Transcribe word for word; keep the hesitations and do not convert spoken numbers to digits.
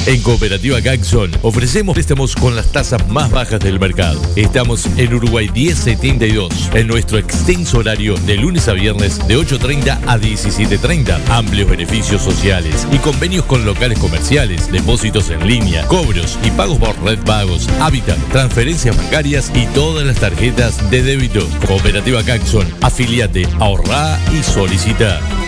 En Cooperativa Gaxon ofrecemos préstamos con las tasas más bajas del mercado. Estamos en Uruguay diez setenta y dos, en nuestro extenso horario de lunes a viernes de ocho treinta a diecisiete treinta. Amplios beneficios sociales y convenios con locales comerciales, depósitos en línea, cobros y pagos por Red Pagos, Hábitat, transferencias bancarias y todas las tarjetas de débito. Cooperativa Gaxon, afiliate, ahorrá y solicita.